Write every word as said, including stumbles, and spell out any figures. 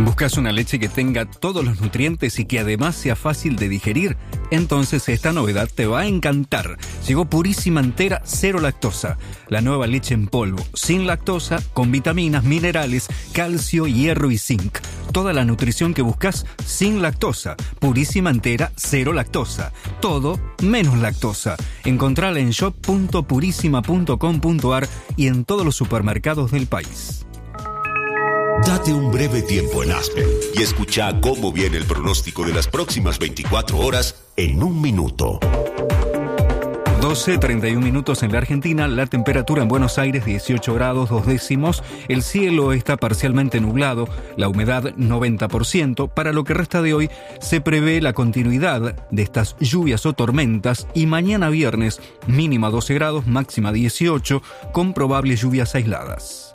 ¿Buscas una leche que tenga todos los nutrientes y que además sea fácil de digerir? Entonces esta novedad te va a encantar. Llegó Purísima Entera Cero Lactosa, la nueva leche en polvo, sin lactosa, con vitaminas, minerales, calcio, hierro y zinc. Toda la nutrición que buscas sin lactosa. Purísima Entera Cero Lactosa. Todo menos lactosa. Encontrala en shop punto purísima punto com punto a r y en todos los supermercados del país. Date un breve tiempo en Aspen y escucha cómo viene el pronóstico de las próximas veinticuatro horas en un minuto. doce treinta y un minutos en la Argentina, la temperatura en Buenos Aires dieciocho grados dos décimos, el cielo está parcialmente nublado, la humedad noventa por ciento. Para lo que resta de hoy se prevé la continuidad de estas lluvias o tormentas y mañana viernes mínima doce grados, máxima dieciocho, con probables lluvias aisladas.